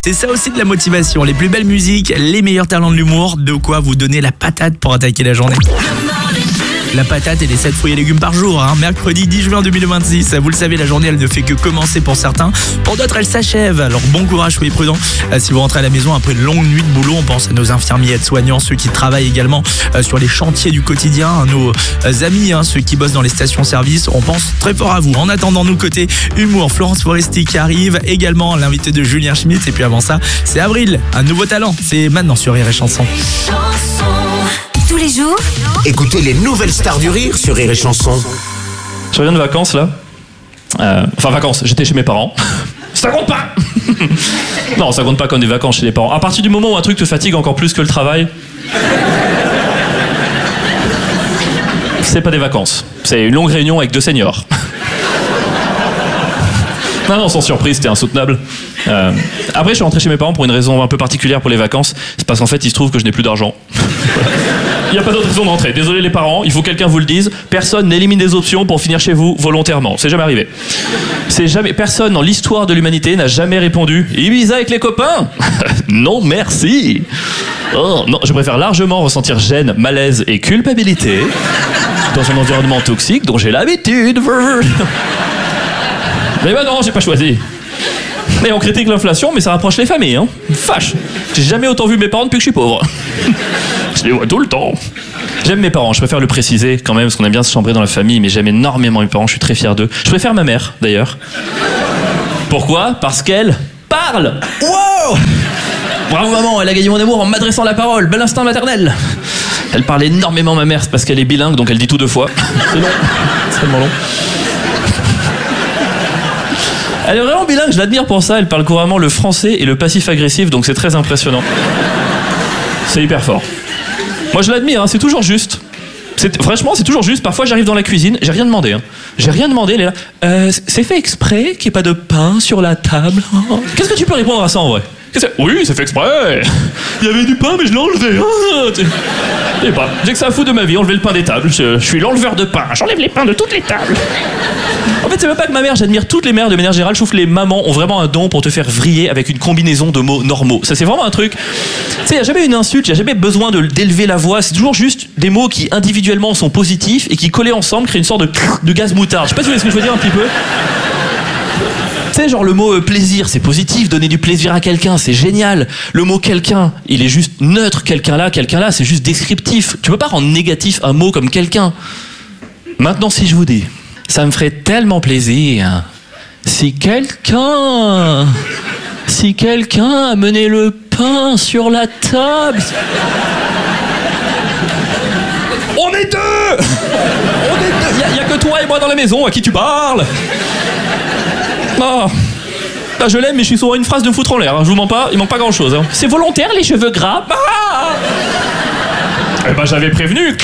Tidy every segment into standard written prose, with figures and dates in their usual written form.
C'est ça aussi de la motivation. Les plus belles musiques, les meilleurs talents de l'humour, de quoi vous donner la patate pour attaquer la journée. La patate et les 7 fruits et légumes par jour, mercredi 10 juin 2026. Vous le savez, la journée, elle ne fait que commencer pour certains. Pour d'autres, elle s'achève. Alors bon courage, soyez prudents. Si vous rentrez à la maison après une longue nuit de boulot, on pense à nos infirmiers, aides-soignants, ceux qui travaillent également sur les chantiers du quotidien, nos amis, ceux qui bossent dans les stations-service. On pense très fort à vous. En attendant, nous, côté humour, Florence Foresti qui arrive, également l'invité de Julien Schmitt. Et puis avant ça, c'est Avril, un nouveau talent. C'est maintenant sur Rire et Chanson. Tous les jours, écoutez les nouvelles stars du rire sur Rire et Chanson. Je reviens de vacances là. Enfin vacances, j'étais chez mes parents. Ça compte pas. Non, ça compte pas comme des vacances chez les parents. À partir du moment où un truc te fatigue encore plus que le travail, c'est pas des vacances. C'est une longue réunion avec 2 seniors. Non, sans surprise, c'était insoutenable. Après, je suis rentré chez mes parents pour une raison un peu particulière pour les vacances. C'est parce qu'en fait, il se trouve que je n'ai plus d'argent. Il n'y a pas d'autre raison de rentrer. Désolé les parents, il faut que quelqu'un vous le dise. Personne n'élimine des options pour finir chez vous volontairement. C'est jamais arrivé. Personne dans l'histoire de l'humanité n'a jamais répondu « Ibiza avec les copains ?» Non, merci. Oh, non, je préfère largement ressentir gêne, malaise et culpabilité dans un environnement toxique dont j'ai l'habitude. Mais bah non, j'ai pas choisi. Et on critique l'inflation, mais ça rapproche les familles, Fâche. J'ai jamais autant vu mes parents depuis que je suis pauvre. Je les vois tout le temps. J'aime mes parents, je préfère le préciser quand même, parce qu'on aime bien se chambrer dans la famille, mais j'aime énormément mes parents, je suis très fier d'eux. Je préfère ma mère, d'ailleurs. Pourquoi ? Parce qu'elle parle. Wow ! Bravo maman, elle a gagné mon amour en m'adressant la parole. Bel instinct maternel. Elle parle énormément, ma mère, c'est parce qu'elle est bilingue, donc elle dit tout 2 fois. C'est long. C'est tellement long. Elle est vraiment bilingue, je l'admire pour ça. Elle parle couramment le français et le passif agressif, donc c'est très impressionnant. C'est hyper fort. Moi je l'admire, c'est toujours juste. Franchement, c'est toujours juste. Parfois j'arrive dans la cuisine, j'ai rien demandé. J'ai rien demandé, elle est là. C'est fait exprès qu'il n'y ait pas de pain sur la table. Qu'est-ce que tu peux répondre à ça en vrai ? Oui, c'est fait exprès. Il y avait du pain, mais je l'ai enlevé. Je sais pas. J'ai que ça à foutre de ma vie, enlever le pain des tables. Je suis l'enleveur de pain. J'enlève les pains de toutes les tables. En fait, c'est même pas que ma mère, j'admire toutes les mères de manière générale. Je trouve que les mamans ont vraiment un don pour te faire vriller avec une combinaison de mots normaux. Ça, c'est vraiment un truc. Tu sais, il n'y a jamais une insulte, il n'y a jamais besoin d'élever la voix. C'est toujours juste des mots qui individuellement sont positifs et qui collés ensemble créent une sorte de gaz moutarde. Je sais pas si vous voyez ce que je veux dire un petit peu. Tu sais, genre le mot plaisir, c'est positif, donner du plaisir à quelqu'un, c'est génial. Le mot quelqu'un, il est juste neutre, quelqu'un là, c'est juste descriptif. Tu peux pas rendre négatif un mot comme quelqu'un. Maintenant, si je vous dis, ça me ferait tellement plaisir si quelqu'un amenait le pain sur la table. On est deux. Il y a que toi et moi dans la maison, à qui tu parles? Oh. Bah, je l'aime, mais je suis sur une phrase de me foutre en l'air. Je vous mens pas, il manque pas grand chose. C'est volontaire, les cheveux gras. Eh ben, j'avais prévenu.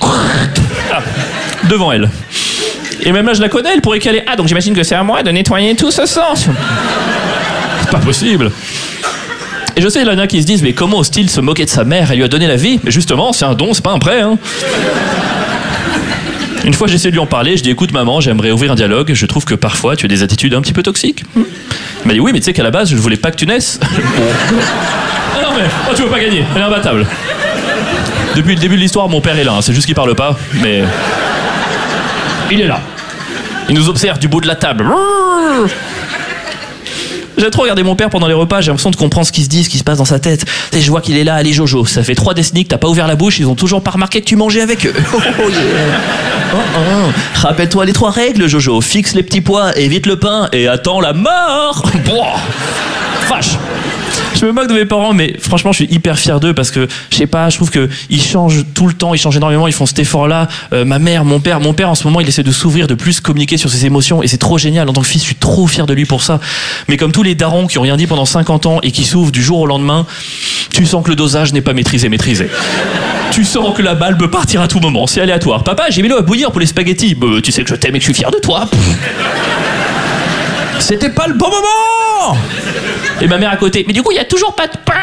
Devant elle. Et même là, je la connais, elle pourrait caler. Donc j'imagine que c'est à moi de nettoyer tout ce sang. C'est pas possible. Et je sais, il y en a qui se disent, mais comment ose-t-il se moquer de sa mère? Elle lui a donné la vie. Mais justement, c'est un don, c'est pas un prêt. Une fois, j'essaie de lui en parler, je dis écoute maman, j'aimerais ouvrir un dialogue, je trouve que parfois tu as des attitudes un petit peu toxiques. Elle m'a dit oui, mais tu sais qu'à la base, je voulais pas que tu naisses. Ah non mais, tu veux pas gagner, elle est imbattable. Depuis le début de l'histoire, mon père est là, c'est juste qu'il parle pas, mais... Il est là. Il nous observe du bout de la table. J'ai trop regardé mon père pendant les repas, j'ai l'impression de comprendre ce qui se dit, ce qui se passe dans sa tête. Et je vois qu'il est là, allez Jojo, ça fait 3 décennies que t'as pas ouvert la bouche, ils ont toujours pas remarqué que tu mangeais avec eux. Rappelle-toi les 3 règles, Jojo. Fixe les petits pois, évite le pain et attends la mort. Vache. Je me moque de mes parents, mais franchement, je suis hyper fier d'eux parce que, je sais pas, je trouve qu'ils changent tout le temps, ils changent énormément, ils font cet effort-là. Ma mère, mon père, en ce moment, il essaie de s'ouvrir, de plus communiquer sur ses émotions et c'est trop génial. En tant que fils, je suis trop fier de lui pour ça. Mais comme tous les darons qui ont rien dit pendant 50 ans et qui s'ouvrent du jour au lendemain, tu sens que le dosage n'est pas maîtrisé. Tu sens que la balle peut partir à tout moment, c'est aléatoire. Papa, j'ai mis l'eau à bouillir pour les spaghettis. Tu sais que je t'aime et que je suis fier de toi. C'était pas le bon moment. Et ma mère à côté. Mais du coup, il y a toujours pas de pain.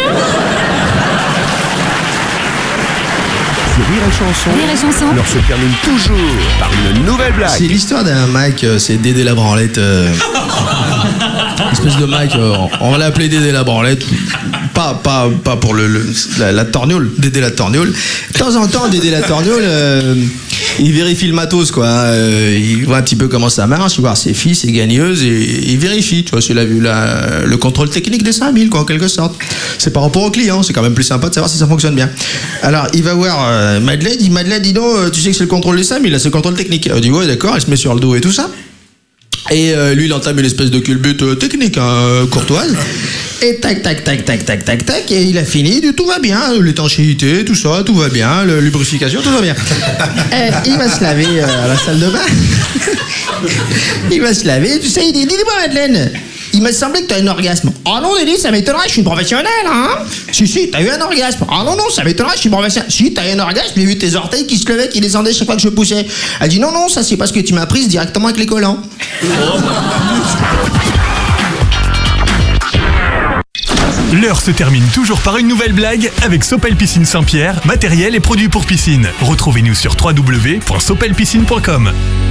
Rire et Chanson leur se termine toujours par une nouvelle blague. C'est l'histoire d'un mec, c'est Dédé la branlette. espèce de mec, on l'a appelé Dédé la branlette. Pas pour la torgnole, Dédé la torgnole. De temps en temps, Dédé la torgnole, il vérifie le matos, quoi. Il voit un petit peu comment ça marche, il voit ses filles, ses gagneuses, et il vérifie, tu vois, s'il a vu le contrôle technique des 5000, quoi, en quelque sorte. C'est par rapport au client, c'est quand même plus sympa de savoir si ça fonctionne bien. Alors, il va voir Madeleine, il dit, Madeleine, dis donc, tu sais que c'est le contrôle des 5000, là, c'est le contrôle technique. Elle dit, ouais, d'accord, elle se met sur le dos et tout ça. Et lui, il entame une espèce de culbute technique, courtoise. Et tac, et il a fini, tout va bien, l'étanchéité, tout ça, tout va bien, la lubrification, tout va bien. Il va se laver à la salle de bain. Il va se laver, tu sais, il dit, dis-moi Madeleine, il m'a semblé que t'as un orgasme. Oh non, Dédé, ça m'étonnerait, je suis une professionnelle, hein. Si, t'as eu un orgasme. Oh non, ça m'étonnerait, je suis professionnelle. Si, t'as eu un orgasme, j'ai vu tes orteils qui se levaient, qui descendaient chaque fois que je poussais. Elle dit, non, ça c'est parce que tu m'as prise directement avec les collants. L'heure se termine toujours par une nouvelle blague avec Sopel Piscine Saint-Pierre, matériel et produits pour piscine. Retrouvez-nous sur www.sopelpiscine.com.